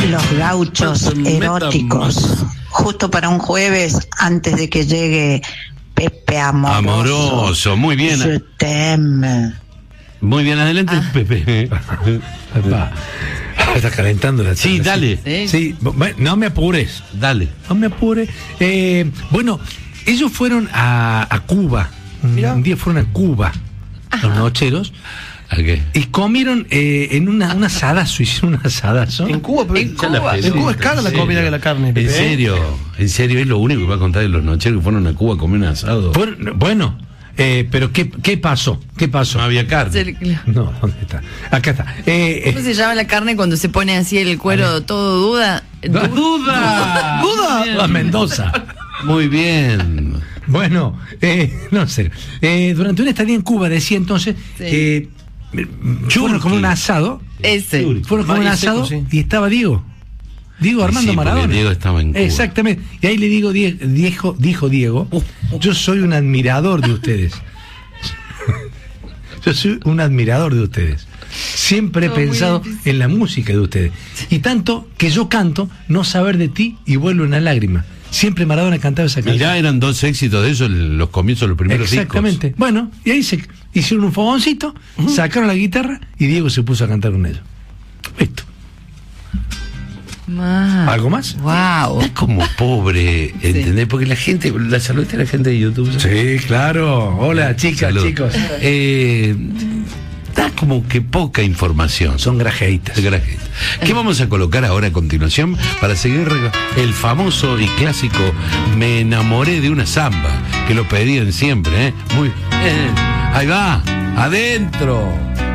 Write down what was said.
Los gauchos eróticos. Justo para un jueves antes de que llegue Pepe Amoroso. Amoroso, muy bien. Je t'aime. Muy bien, adelante, Pepe. Está calentando la Sí, charla, dale. Sí, bueno, no me apures. Dale. No me apures. Bueno, ellos fueron a Cuba. Un día fueron a Cuba, los nocheros. ¿A qué? Y comieron en un asadazo, hicieron un asadazo. En Cuba, pero En Cuba es cara la comida que la carne. ¿En Pepe. serio? ¿En serio? Es lo único que va a contar de los nocheros que fueron a Cuba a comer un asado. Bueno, pero ¿qué pasó? ¿Qué pasó? No había carne. No, ¿dónde está? Acá está. ¿Cómo se llama la carne cuando se pone así el cuero todo duda? ¡Duda! ¡Duda! Mendoza. Muy bien. Bueno, no sé. Durante una estadía en Cuba, decía entonces, fueron como un asado. Ese. Fueron como un Maíz seco, asado sí. y estaba Diego. Diego Armando Sí, porque Maradona. Diego estaba en Cuba. Exactamente. Y ahí le digo, dijo Diego, yo soy un admirador de ustedes. Yo soy un admirador de ustedes. Siempre he Todo muy pensado difícil. en la música de ustedes. Y tanto que yo canto, no saber de ti y vuelve una lágrima. Siempre Maradona cantaba esa canción. Mirá, eran dos éxitos de esos, los comienzos de los primeros Exactamente. discos. Bueno, y ahí se hicieron un fogoncito, sacaron la guitarra y Diego se puso a cantar con ellos. Listo. ¿Algo más? Wow. Es como pobre, ¿entendés? Porque la gente, la saludiste a la gente de YouTube. Sí, claro. Hola, chicas, Salud. chicos. Da como que poca información. Son grajeitas. ¿Qué vamos a colocar ahora a continuación para seguir el famoso y clásico Me enamoré de una samba? Que lo pedían siempre, ¿eh? Muy bien. Ahí va, adentro.